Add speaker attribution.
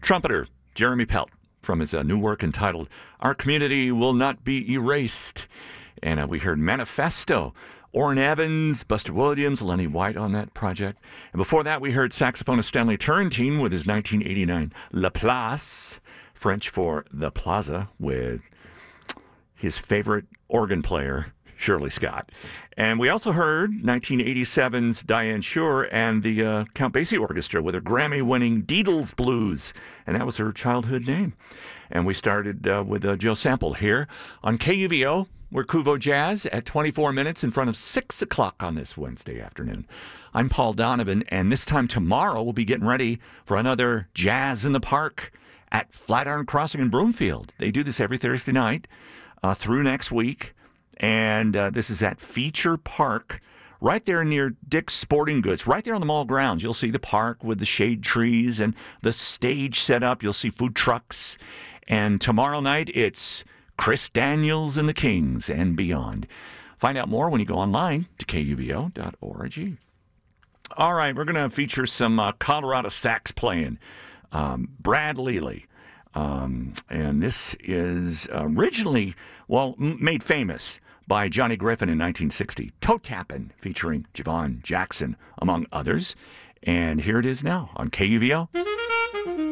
Speaker 1: trumpeter Jeremy Pelt from his new work entitled Our Community Will Not Be Erased. And we heard Manifesto, Orrin Evans, Buster Williams, Lenny White on that project. And before that, we heard saxophonist Stanley Turrentine with his 1989 La Place, French for The Plaza, with his favorite organ player, Shirley Scott. And we also heard 1987's Diane Shure and the Count Basie Orchestra with her Grammy-winning Deedles Blues. And that was her childhood name. And we started with Joe Sample here on KUVO. We're Kuvo Jazz at 24 minutes in front of 6 o'clock on this Wednesday afternoon. I'm Paul Donovan, and this time tomorrow we'll be getting ready for another Jazz in the Park at Flatiron Crossing in Broomfield. They do this every Thursday night through next week, and this is at Feature Park, right there near Dick's Sporting Goods, right there on the mall grounds. You'll see the park with the shade trees and the stage set up. You'll see food trucks, and tomorrow night it's Chris Daniels and the Kings and beyond. Find out more when you go online to kuvo.org. All right, we're going to feature some Colorado sax playing. Brad Lely. And this is originally, made famous by Johnny Griffin in 1960. Toe Tappin' featuring Javon Jackson, among others. And here it is now on KUVO.